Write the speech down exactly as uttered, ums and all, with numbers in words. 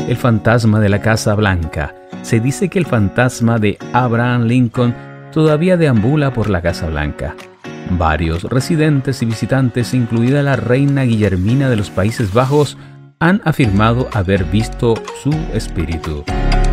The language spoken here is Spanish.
el fantasma de la Casa Blanca. Se dice que el fantasma de Abraham Lincoln todavía deambula por la Casa Blanca. Varios residentes y visitantes, incluida la reina Guillermina de los Países Bajos, han afirmado haber visto su espíritu.